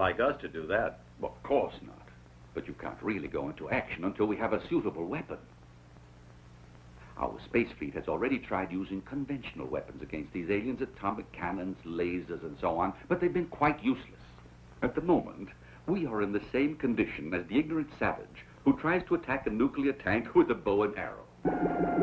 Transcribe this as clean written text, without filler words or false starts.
like us to do that. Well, of course not. But you can't really go into action until we have a suitable weapon. Our space fleet has already tried using conventional weapons against these aliens, atomic cannons, lasers, and so on, but they've been quite useless. At the moment, we are in the same condition as the ignorant savage who tries to attack a nuclear tank with a bow and arrow.